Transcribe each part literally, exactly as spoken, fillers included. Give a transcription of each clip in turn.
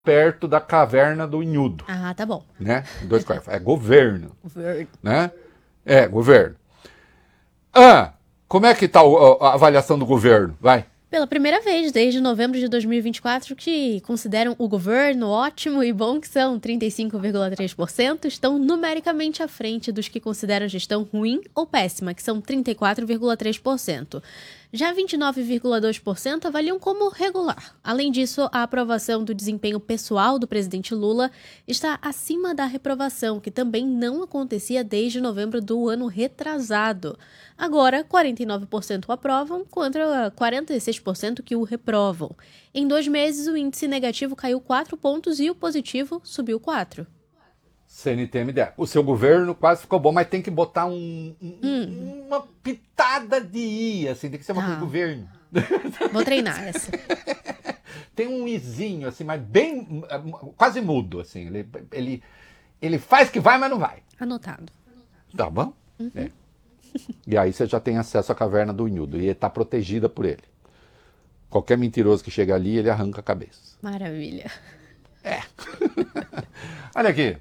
perto da caverna do Inhudo. Ah, tá bom. Né? Dois é governo. Governo. Né? É, governo. Ah, como é que está a avaliação do governo? Vai. Pela primeira vez desde novembro de dois mil e vinte e quatro, que consideram o governo ótimo e bom, que são trinta e cinco vírgula três por cento, estão numericamente à frente dos que consideram a gestão ruim ou péssima, que são trinta e quatro vírgula três por cento. Já vinte e nove vírgula dois por cento avaliam como regular. Além disso, a aprovação do desempenho pessoal do presidente Lula está acima da reprovação, que também não acontecia desde novembro do ano retrasado. Agora, quarenta e nove por cento o aprovam, contra quarenta e seis por cento que o reprovam. Em dois meses, o índice negativo caiu quatro pontos e o positivo subiu quatro. C N T M D A. O seu governo quase ficou bom, mas tem que botar um, um, hum. uma pitada de I, assim, tem que ser uma coisa tá. de governo. Vou treinar essa. Tem um izinho, assim, mas bem, quase mudo, assim. Ele, ele, ele faz que vai, mas não vai. Anotado. Tá bom? Uhum. É. E aí você já tem acesso à caverna do Inhudo e está protegida por ele. Qualquer mentiroso que chega ali, ele arranca a cabeça. Maravilha. É. Olha aqui.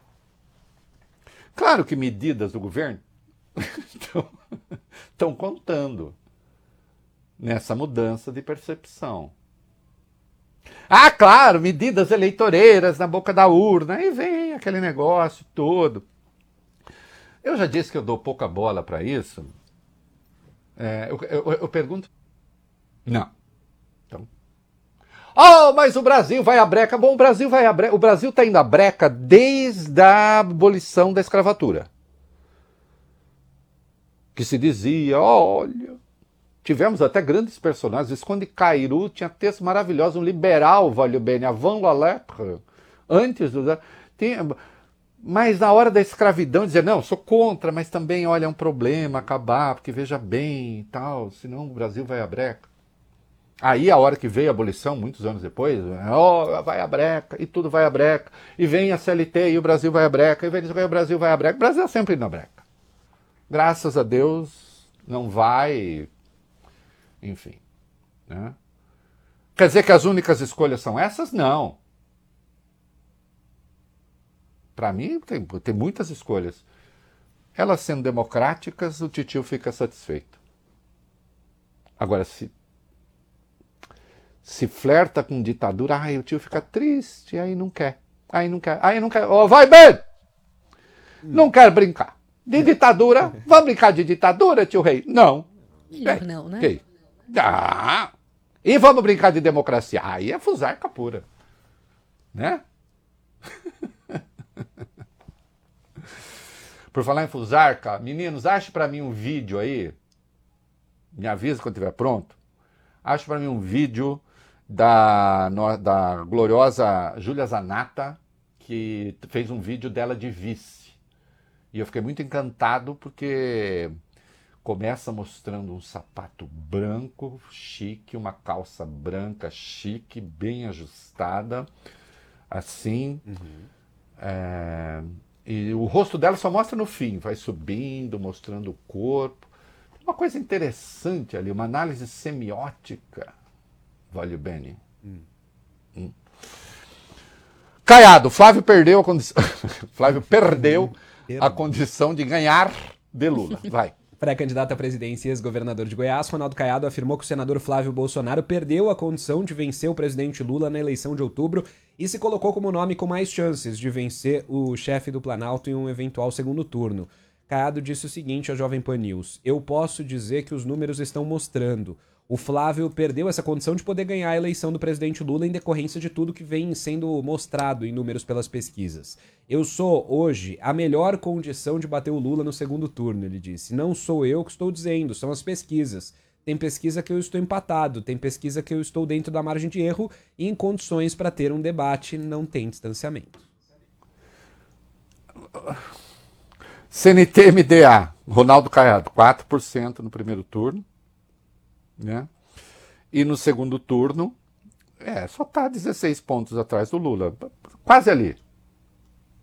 Claro que medidas do governo estão contando nessa mudança de percepção. Ah, claro, medidas eleitoreiras na boca da urna. Aí vem aquele negócio todo. Eu já disse que eu dou pouca bola para isso. É, eu, eu, eu pergunto... Não. Então... Oh, mas o Brasil vai à breca. Bom, o Brasil vai à breca. O Brasil está indo à breca desde a abolição da escravatura. Que se dizia, olha... Tivemos até grandes personagens. Visconde Cairu tinha textos maravilhosos. Um liberal, valeu bem, avant la lettre. Antes do... Tinha... Mas na hora da escravidão dizer, não, sou contra, mas também, olha, é um problema acabar, porque veja bem e tal, senão o Brasil vai à breca. Aí a hora que veio a abolição, muitos anos depois, oh, vai à breca, e tudo vai à breca, e vem a C L T e o Brasil vai à breca, e vem o Brasil vai à breca. O Brasil é sempre indo à breca. Graças a Deus, não vai, enfim. Né? Quer dizer que as únicas escolhas são essas? Não. Para mim, tem, tem muitas escolhas. Elas sendo democráticas, o titio fica satisfeito. Agora, se, se flerta com ditadura, ai, o tio fica triste, aí não quer. Aí não quer. Aí não quer. Oh, vai bem! Não quer brincar. De ditadura? Vamos brincar de ditadura, tio rei? Não. Melhor não, né? Okay. Ah, e vamos brincar de democracia? Aí é fusarca pura. Né? Por falar em fusarca, meninos, ache para mim um vídeo aí, me avisa quando estiver pronto, ache para mim um vídeo da, da gloriosa Júlia Zanata, que fez um vídeo dela de vice. E eu fiquei muito encantado porque começa mostrando um sapato branco, chique, uma calça branca, chique, bem ajustada, assim... Uhum. É... E o rosto dela só mostra no fim, vai subindo, mostrando o corpo. Uma coisa interessante ali, uma análise semiótica. Vale bem. Hum. Hum. Caiado, Flávio perdeu a condição. Flávio perdeu a condição de ganhar de Lula. Vai. Pré-candidato à presidência e ex-governador de Goiás, Ronaldo Caiado afirmou que o senador Flávio Bolsonaro perdeu a condição de vencer o presidente Lula na eleição de outubro e se colocou como nome com mais chances de vencer o chefe do Planalto em um eventual segundo turno. Caiado disse o seguinte à Jovem Pan News: eu posso dizer que os números estão mostrando. O Flávio perdeu essa condição de poder ganhar a eleição do presidente Lula em decorrência de tudo que vem sendo mostrado em números pelas pesquisas. Eu sou, hoje, a melhor condição de bater o Lula no segundo turno, ele disse. Não sou eu que estou dizendo, são as pesquisas. Tem pesquisa que eu estou empatado, tem pesquisa que eu estou dentro da margem de erro e em condições para ter um debate, não tem distanciamento. C N T M D A, Ronaldo Caiado, quatro por cento no primeiro turno. Né? E no segundo turno, é, só está dezesseis pontos atrás do Lula. Quase ali.